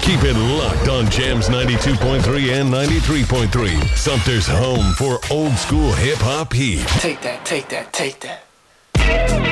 Keep it locked on Jams 92.3 and 93.3. Sumter's home for old school hip hop heat. Take that, take that, take that.